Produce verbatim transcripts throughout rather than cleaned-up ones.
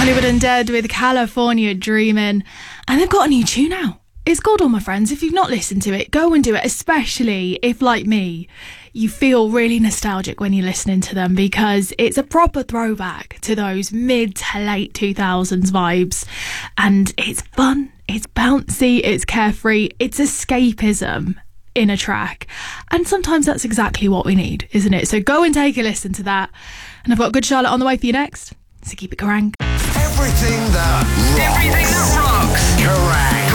Hollywood Undead with California Dreamin'. And they've got a new tune out. It's called All My Friends. If you've not listened to it, go and do it, especially if, like me, you feel really nostalgic when you're listening to them, because it's a proper throwback to those mid to late two thousands vibes. And it's fun, it's bouncy, it's carefree, it's escapism in a track. And sometimes that's exactly what we need, isn't it? So go and take a listen to that. And I've got Good Charlotte on the way for you next. So keep it Kerrang. Everything that rocks. Everything that rocks. Kerrang.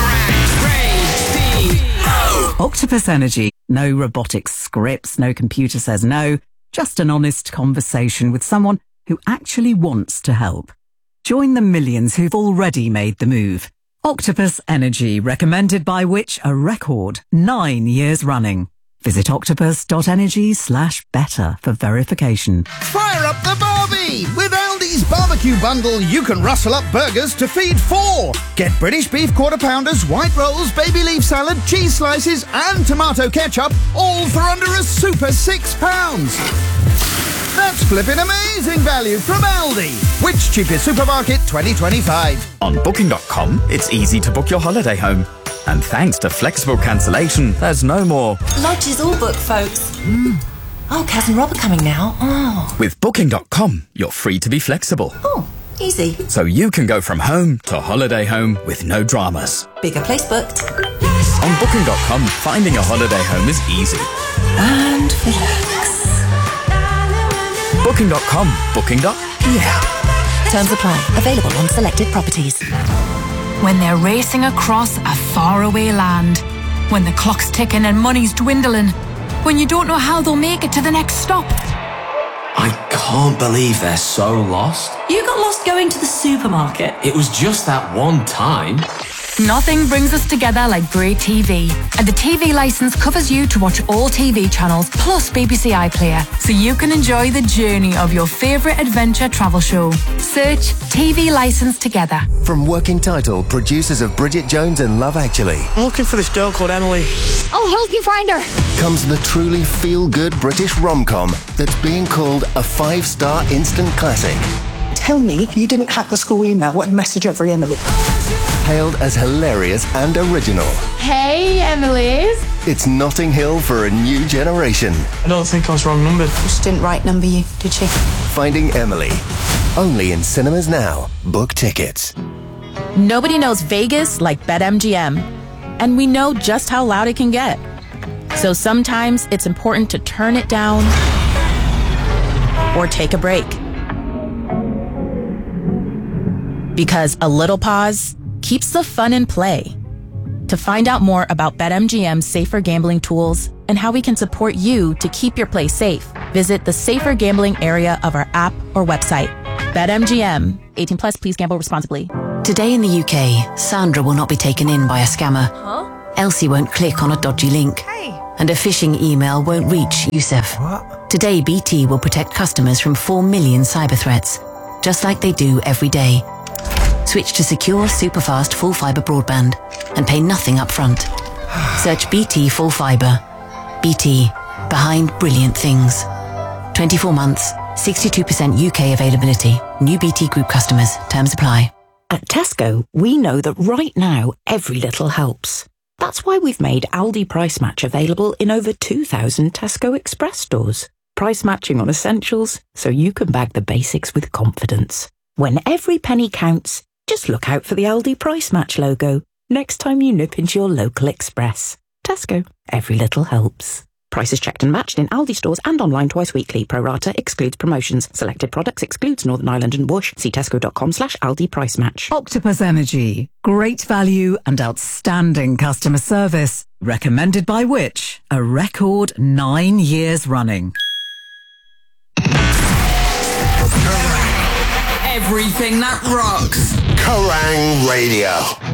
Octopus Energy. No robotic scripts, no computer says no. Just an honest conversation with someone who actually wants to help. Join the millions who've already made the move. Octopus Energy, recommended by Which? A record nine years running. Visit octopus.energy slash better for verification. Fire up the Barbie! With Aldi's barbecue bundle, you can rustle up burgers to feed four. Get British beef quarter pounders, white rolls, baby leaf salad, cheese slices and tomato ketchup, all for under a super six pounds. That's flipping amazing value from Aldi. Which cheapest supermarket twenty twenty-five? On booking dot com, it's easy to book your holiday home. And thanks to flexible cancellation, there's no more lodge is all booked, folks. Mm. Oh, Kaz and Rob are coming now. Oh. With booking dot com, you're free to be flexible. Oh, easy. So you can go from home to holiday home with no dramas. Bigger place booked. On booking dot com, finding a holiday home is easy. And relax. booking dot com. Booking. Yeah. Terms apply. Available on selected properties. When they're racing across a faraway land, when the clock's ticking and money's dwindling, when you don't know how they'll make it to the next stop. I can't believe they're so lost. You got lost going to the supermarket. It was just that one time. Nothing brings us together like great T V. And the T V licence covers you to watch all T V channels plus B B C iPlayer, so you can enjoy the journey of your favourite adventure travel show. Search T V licence together. From Working Title, producers of Bridget Jones and Love Actually. I'm looking for this girl called Emily. I'll help you find her. Comes the truly feel-good British rom-com that's being called a five-star instant classic. Tell me you didn't hack the school email and message every Emily. Hailed as hilarious and original. Hey, Emily's. It's Notting Hill for a new generation. I don't think I was wrong numbered. She didn't right number you, did she? Finding Emily. Only in cinemas now. Book tickets. Nobody knows Vegas like BetMGM. And we know just how loud it can get. So sometimes it's important to turn it down or take a break. Because a little pause keeps the fun in play. To find out more about BetMGM's safer gambling tools and how we can support you to keep your play safe, visit the safer gambling area of our app or website. BetMGM. eighteen plus, please gamble responsibly. Today in the U K, Sandra will not be taken in by a scammer. Huh? Elsie won't click on a dodgy link. Hey. And a phishing email won't reach Yusuf. What? Today, B T will protect customers from four million cyber threats, just like they do every day. Switch to secure, superfast, full fibre broadband and pay nothing up front. Search B T Full Fibre. B T, behind brilliant things. twenty-four months, sixty-two percent U K availability. New B T Group customers. Terms apply. At Tesco, we know that right now, every little helps. That's why we've made Aldi Price Match available in over two thousand Tesco Express stores. Price matching on essentials, so you can bag the basics with confidence. When every penny counts, just look out for the Aldi Price Match logo next time you nip into your local Express. Tesco, every little helps. Prices checked and matched in Aldi stores and online twice weekly. Pro rata excludes promotions. Selected products excludes Northern Ireland and Bush. See tesco.com slash Aldi Price Match. Octopus Energy. Great value and outstanding customer service. Recommended by Which? A record nine years running. Everything that rocks. Kerrang Radio.